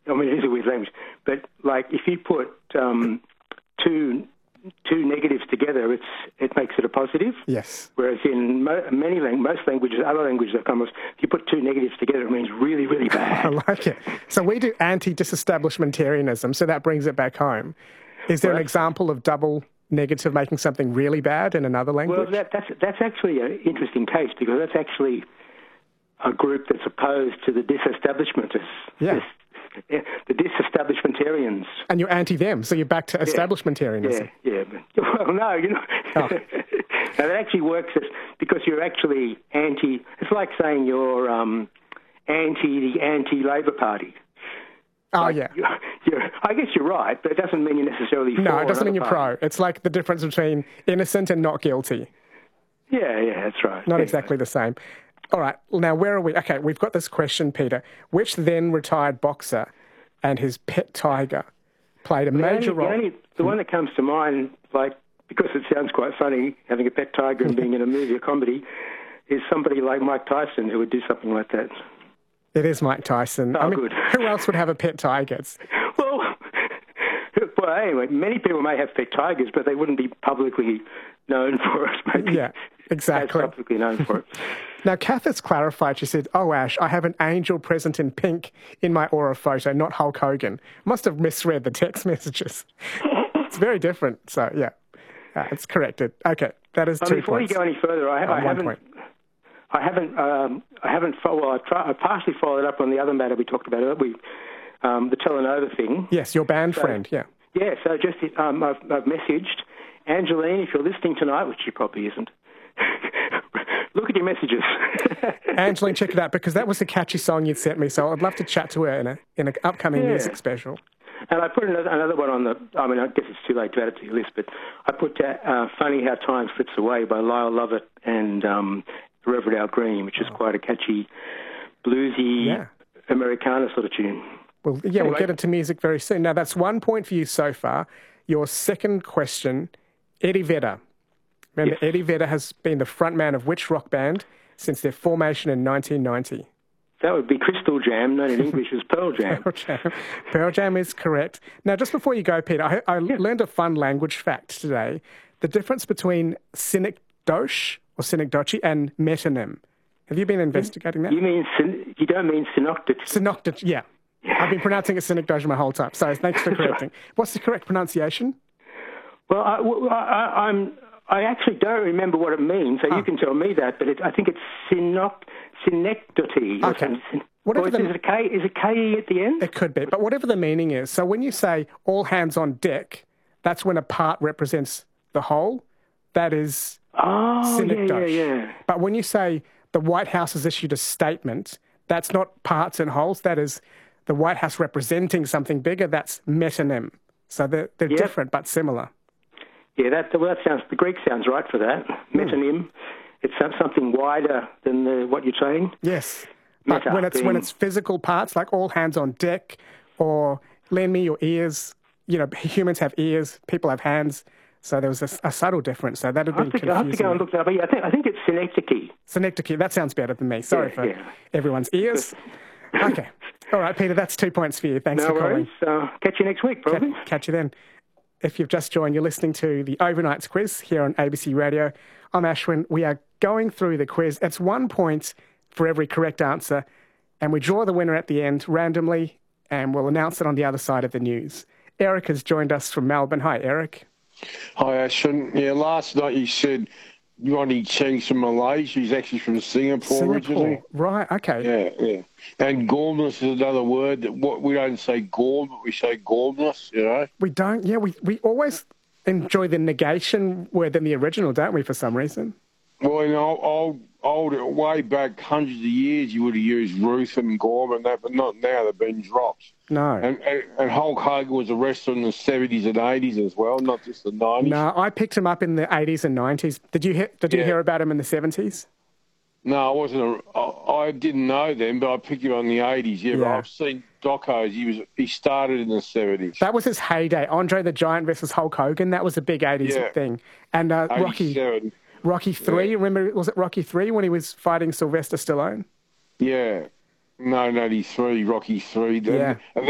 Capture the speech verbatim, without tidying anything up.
I mean, it is a weird language, but like if you put um, two two negatives together, it's it makes it a positive. Yes. Whereas in mo- many lang- most languages, other languages that come, if you put two negatives together, it means really, really bad. I like it. So we do anti-disestablishmentarianism, so that brings it back home. Is there Well, an example of double negative making something really bad in another language? Well, that, that's that's actually an interesting case because that's actually a group that's opposed to the disestablishmentists. Yeah. Dis, the disestablishmentarians. And you're anti them, so you're back to establishmentarianism. Yeah, yeah. But, well, no, you know. Oh. Now, that actually works as, because you're actually anti. It's like saying you're um, anti the anti-Labor Party. Oh, like, yeah. You're, you're, I guess you're right, but it doesn't mean you're necessarily for No, it doesn't mean you're party. pro. It's like the difference between innocent and not guilty. Yeah, yeah, that's right. Not anyway. exactly the same. All right, now where are we? Okay, we've got this question, Peter. Which then retired boxer and his pet tiger played a The major only, role? The, only, the one that comes to mind, like, because it sounds quite funny, having a pet tiger and being in a movie or comedy, is somebody like Mike Tyson who would do something like that. It is Mike Tyson. Oh, I mean, good. Who else would have a pet tiger? It's- Well, well, anyway, many people may have pet tigers, but they wouldn't be publicly known for it. Maybe. Yeah, exactly. As publicly known for it. Now, Kath has clarified. She said, oh, Ash, I have an angel present in pink in my Aura photo, not Hulk Hogan. Must have misread the text messages. It's very different. So, yeah, uh, it's corrected. Okay, that is I two mean, before points. you go any further, I, Oh, I one haven't... point. I haven't, um, I haven't, well, I, try, I partially followed up on the other matter we talked about earlier, we, um, the Telenova thing. Yes, your band so, friend, yeah. Yeah, so just, um, I've, I've messaged Angeline, if you're listening tonight, which she probably isn't, look at your messages. Angeline, check it out, because that was a catchy song you'd sent me, so I'd love to chat to her in a in an upcoming Yeah. music special. And I put another, another one on the, I mean, I guess it's too late to add it to your list, but I put uh, uh, Funny How Time Slips Away by Lyle Lovett and um, Reverend Al Green, which is Oh. quite a catchy, bluesy, Yeah. Americana sort of tune. Well, yeah, we'll Anyway. get into music very soon. Now, that's one point for you so far. Your second question, Eddie Vedder. Remember, Yes. Eddie Vedder has been the frontman of which rock band since their formation in nineteen ninety? That would be Crystal Jam, known in English as Pearl Jam. Pearl Jam. Pearl Jam is correct. Now, just before you go, Peter, I, I learned a fun language fact today. The difference between synecdoche or synecdoche and metonym. Have you been investigating that? You mean syn- you don't mean synoptic? Synocdoche, yeah. I've been pronouncing it synecdoche my whole time. So thanks for correcting. What's the correct pronunciation? Well, I, well, I, I'm. I actually don't remember what it means, so Huh. you can tell me that. But it, I think it's synoc- synecdoche. or Okay. something. Whatever Or is, the- is it a K? Is it K E at the end? It could be, but whatever the meaning is. So when you say all hands on deck, that's when a part represents the whole. That is Oh, yeah, yeah, synecdoche. yeah. But when you say the White House has issued a statement, that's not parts and wholes. That is the White House representing something bigger. That's metonym. So they're, they're Yep. different but similar. Yeah, that well, that sounds. The Greek sounds right for that. Hmm. Metonym. It's some- something wider than the, what you're saying. Yes. But Meta when it's when being- it's physical parts, like all hands on deck, or lend me your ears. You know, humans have ears, people have hands. So there was a, a subtle difference. So that would I be have, to, I have to confusing. go and look that up. But yeah, I think I think it's synecdoche. Synecdoche, that sounds better than me. Sorry Yeah, for yeah. everyone's ears. Okay. All right, Peter, that's two points for you. Thanks No for calling. worries. Uh, catch you next week, probably. Catch, catch you then. If you've just joined, you're listening to the Overnights quiz here on A B C Radio. I'm Ashwin. We are going through the quiz. It's one point for every correct answer, and we draw the winner at the end randomly, and we'll announce it on the other side of the news. Eric has joined us from Melbourne. Hi, Eric. Hi, Ashton. Yeah, last night you said Ronnie Cheng's from Malaysia. He's actually from Singapore, originally. Singapore. Right, okay. Yeah, yeah. And gormless is another word. That what we don't say gorm, but we say gormless, you know? We don't, yeah, we, we always enjoy the negation word than the original, don't we, for some reason? Well, in old, old, old, way back hundreds of years, you would have used Ruth and Gorm and that, but not now. They've been dropped. No. And, and, and Hulk Hogan was a wrestler in the seventies and eighties as well, not just the nineties. No, I picked him up in the eighties and nineties. Did you hear, did you Yeah. hear about him in the seventies? No, I wasn't. A, I, I didn't know them, but I picked him on the eighties. Yeah, but Yeah. I've seen docos. He was he started in the seventies. That was his heyday. Andre the Giant versus Hulk Hogan. That was a big eighties Yeah. thing. And uh, Rocky eighty-seven. Rocky three, remember, was it Rocky three when he was fighting Sylvester Stallone? Yeah. No, ninety-three, Rocky three. Yeah. And